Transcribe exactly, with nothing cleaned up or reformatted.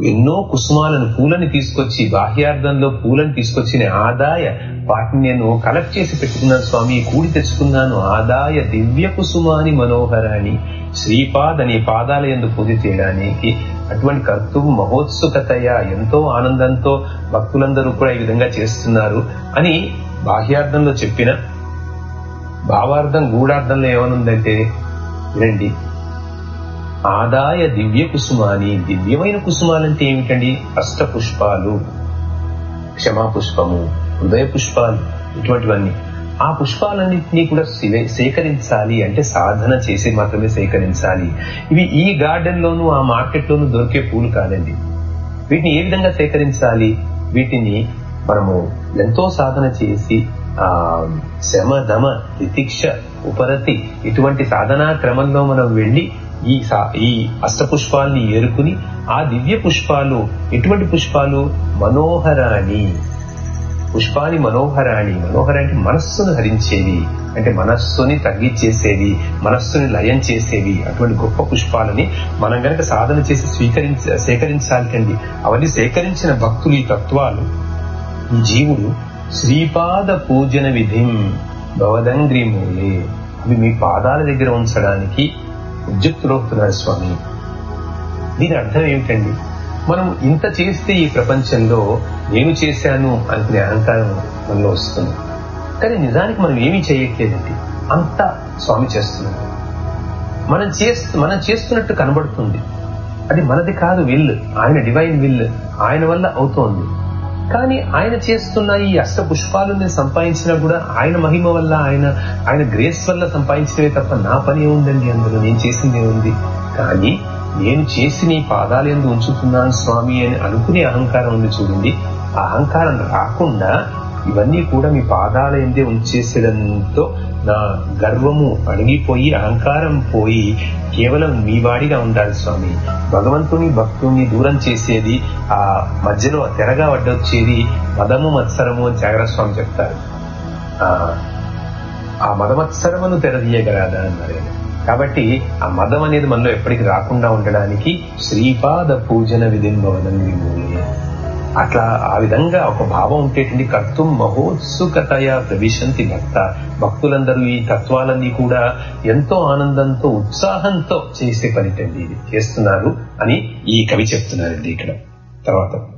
ఎన్నో కుసుమాలను పూలని తీసుకొచ్చి బాహ్యార్థంలో పూలను తీసుకొచ్చిన ఆదాయ వాటిని నేను కలెక్ట్ చేసి పెట్టుకున్నాను స్వామి, కూడి తెచ్చుకున్నాను. ఆదాయ దివ్య కుసుమాని మనోహరాన్ని శ్రీపాద నీ పాదాల యందు పూజ చేయడానికి అటువంటి కర్తువు మహోత్సుకతయ ఎంతో ఆనందంతో భక్తులందరూ కూడా ఈ విధంగా చేస్తున్నారు అని బాహ్యార్థంలో చెప్పిన భావార్థం గూఢార్థంలో ఏమనుందంటే వినండి. ఆదాయ దివ్య కుసుమాని, దివ్యమైన కుసుమాలంటే ఏమిటండి? అష్ట పుష్పాలు, క్షమా పుష్పము, హృదయ పుష్పాలు, ఇటువంటివన్నీ. ఆ పుష్పాలన్నింటినీ కూడా సేకరించాలి అంటే సాధన చేసి మాత్రమే సేకరించాలి. ఇవి ఈ గార్డెన్ లోను ఆ మార్కెట్ లోను దొరికే పూలు కాదండి. వీటిని ఏ విధంగా సేకరించాలి? వీటిని మనము ఎంతో సాధన చేసి ఆ శమ దమ తితిక్ష ఉపరతి ఇటువంటి సాధనా క్రమంలో మనం వెళ్లి ఈ ఈ అష్టపుష్పాలని ఏరుకుని ఆ దివ్య పుష్పాలు ఎటువంటి పుష్పాలు? మనోహరాణి పుష్పాని మనోహరాణి. మనోహర అంటే మనస్సును హరించేవి, అంటే మనస్సుని తగ్గించేసేవి, మనస్సుని లయం చేసేవి. అటువంటి గొప్ప పుష్పాలని మనం గనక సాధన చేసి స్వీకరించ సేకరించాలండి. అవన్నీ సేకరించిన భక్తులు ఈ తత్వాలు ఈ జీవుడు శ్రీపాద పూజన విధిం భవదంగ్రి మూలే, అవి మీ పాదాల దగ్గర ఉంచడానికి ఉద్యుక్తులవుతున్నారు స్వామి. దీని అర్థం ఏమిటండి? మనం ఇంత చేస్తే ఈ ప్రపంచంలో నేను చేశాను అనుకునే అహంకారం మనలో వస్తుంది. కానీ నిజానికి మనం ఏమీ చేయట్లేదండి, అంతా స్వామి చేస్తున్నాడు. మనం చేస్తూ మనం చేస్తున్నట్టు కనబడుతుంది, అది మనది కాదు. విల్, ఆయన డివైన్ విల్, ఆయన వల్ల అవుతోంది. కానీ ఆయన చేస్తున్న ఈ అష్ట పుష్పాలను సంపాదించినా కూడా ఆయన మహిమ వల్ల, ఆయన ఆయన గ్రేస్ వల్ల సంపాదించినవే తప్ప నా పని ఏముందండి అందులో? నేను చేసింది ఏముంది? కానీ నేను చేసి నీ పాదాలు ఎందు ఉంచుతున్నాను స్వామి అని అనుకునే అహంకారం ఉంది చూడండి. ఆ అహంకారం రాకుండా ఇవన్నీ కూడా మీ పాదాల ఎందే ఉంచేసేదంతో నా గర్వము అణిగిపోయి అహంకారం పోయి కేవలం మీ వాడిగా ఉండాలి స్వామి. భగవంతుని భక్తుని దూరం చేసేది, ఆ మధ్యలో తెరగా వడ్డొచ్చేది మదము మత్సరము అని త్యాగరాజ స్వామి చెప్తారు. ఆ ఆ మదమత్సరమును తెరదీయగలదా అన్నారు. కాబట్టి ఆ మదం అనేది మనలో ఎప్పటికీ రాకుండా ఉండడానికి శ్రీపాద పూజన విధింబవనం విమూలే, అట్లా ఆ విధంగా ఒక భావం ఉంటేటండి. కర్తుం మహోత్సుకతయ ప్రవిశంతి భక్త, భక్తులందరూ ఈ తత్వాలన్నీ కూడా ఎంతో ఆనందంతో ఉత్సాహంతో చేసే పనిటండి ఇది చేస్తున్నారు అని ఈ కవి చెప్తున్నారండి ఇక్కడ. తర్వాత